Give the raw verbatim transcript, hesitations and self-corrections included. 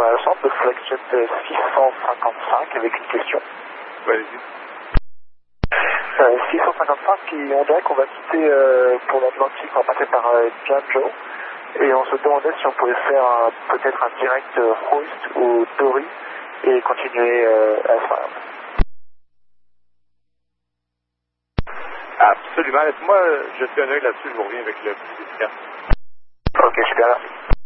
euh, centre de Flexjet six cent cinquante-cinq avec une question. Ouais, allez-y. Euh, six cent cinquante-cinq, et on dirait qu'on va quitter euh, pour l'Atlantique, on va passer par euh, Giangzhou, et on se demandait si on pouvait faire un- peut-être un direct euh, Hoist ou Dory et continuer euh, à Island. Absolument. Laisse-moi jeter un œil là-dessus, je vous reviens avec le plus efficace. Ok, super, merci.